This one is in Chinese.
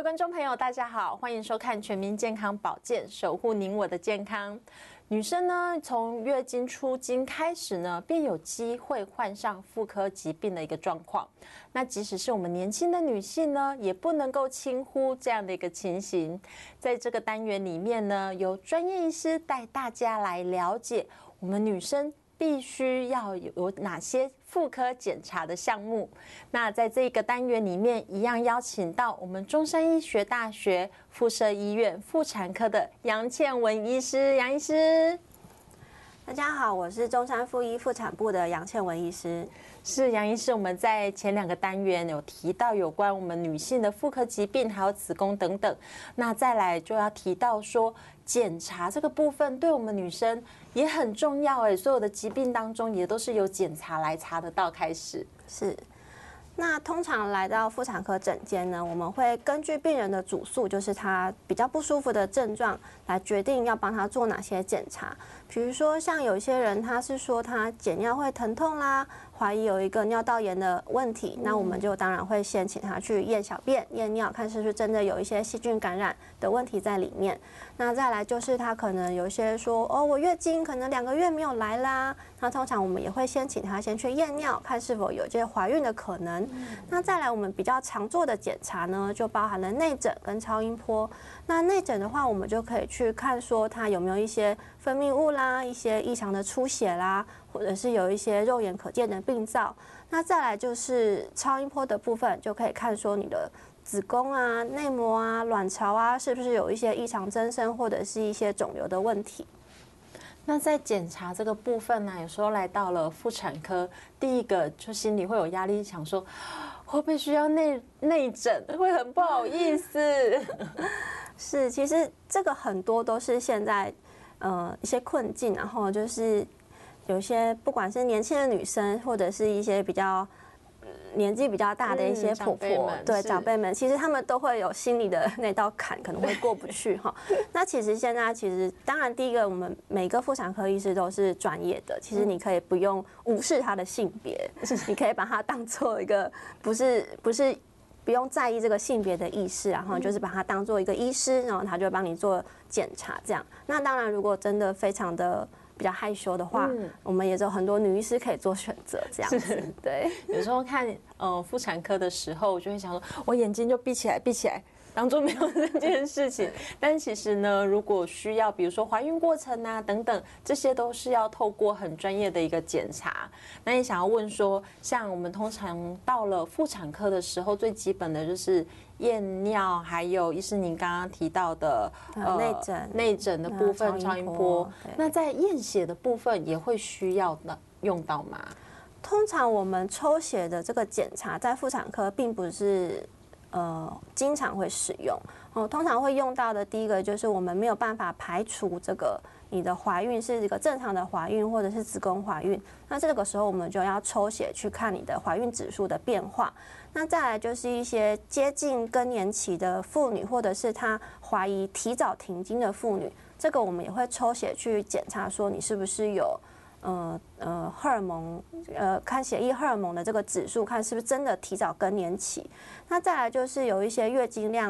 观众朋友，大家好，欢迎收看全民健康保健，守护您我的健康。女生呢，从月经出经开始呢，便有机会患上妇科疾病的一个状况。那即使是我们年轻的女性呢，也不能够轻忽这样的一个情形。在这个单元里面呢，由专业医师带大家来了解我们女生必须要有哪些妇科检查的项目。那在这个单元里面，一样邀请到我们中山医学大学附设医院妇产科的杨倩文医师。杨医师， 大家好，我是中山妇医妇产部的杨倩文医师。 是杨医师，我们在前2个单元有提到有关我们女性的妇科疾病，还有子宫等等。那再来就要提到说，检查这个部分对我们女生也很重要哎，所有的疾病当中也都是由检查来查得到开始。 是。那通常来到妇产科诊间呢，我们会根据病人的主诉，就是他比较不舒服的症状，来决定要帮他做哪些检查。比如说，像有一些人他是说他检尿会疼痛啦，怀疑有一个尿道炎的问题，那我们就当然会先请他去验小便、验尿，看是不是真的有一些细菌感染的问题在里面。那再来就是他可能有一些说，哦，我月经可能2个月没有来啦，那通常我们也会先请他先去验尿，看是否有这些怀孕的可能。那再来我们比较常做的检查呢，就包含了内诊跟超音波。那内诊的话，我们就可以去看说他有没有一些分泌物啦，一些异常的出血啦，或者是有一些肉眼可见的病灶。那再来就是超音波的部分，就可以看说你的子宫啊、内膜啊、卵巢啊，是不是有一些异常增生或者是一些肿瘤的问题。 那在检查这个部分呢，有时候来到了妇产科，第一个就心里会有压力，想说会不会需要内诊，会很不好意思。 是，其实这个很多都是现在一些困境，然后就是有些不管是年轻的女生，或者是一些比较年纪比较大的一些婆婆，对长辈们，其实他们都会有心里的那道坎，可能会过不去哈。那其实现在当然第一个，我们每个妇产科医师都是专业的，其实你可以不用无视他的性别，你可以把它当做一个不用在意这个性别的意识，然后就是把它当做一个医师，然后他就帮你做检查这样。那当然，如果真的非常的比较害羞的话，我们也有很多女医师可以做选择，这样子。对， 有时候看妇产科的时候，我就会想说，我眼睛就闭起来，当作没有这件事情。但其实呢，如果需要，比如说怀孕过程啊等等，这些都是要透过很专业的一个检查。那也想要问说，像我们通常到了妇产科的时候，最基本的就是验尿，还有医师您刚刚提到的内诊的部分，超音波。那在验血的部分也会需要用到吗？ 通常我们抽血的这个检查在妇产科并不是经常会使用。通常会用到的第一个就是我们没有办法排除这个你的怀孕是一个正常的怀孕或者是子宫怀孕，那这个时候我们就要抽血去看你的怀孕指数的变化。那再来就是一些接近更年期的妇女，或者是她怀疑提早停经的妇女，这个我们也会抽血去检查说你是不是有荷尔蒙看血液荷尔蒙的这个指数，看是不是真的提早更年期。那再来就是有一些月经量